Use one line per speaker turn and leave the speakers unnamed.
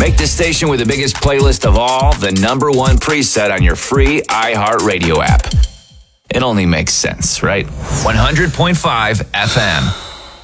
Make the station with the biggest playlist of all the number one preset on your free iHeartRadio app. It only makes sense, right? 100.5 FM.